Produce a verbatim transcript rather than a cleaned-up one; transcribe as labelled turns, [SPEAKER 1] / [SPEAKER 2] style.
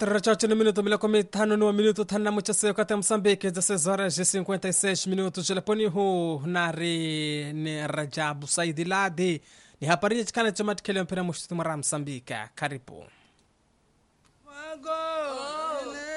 [SPEAKER 1] quatro horas no minuto mila kumi tano no minuto tana muchase kata Msambiki dezesseis horas e cinquenta e seis minutos Japoni hu nari ni Rajabu Saidi Ladi ni habari chikana chomati kele mpira mshtutu mara Msambika karibu.
[SPEAKER 2] Mago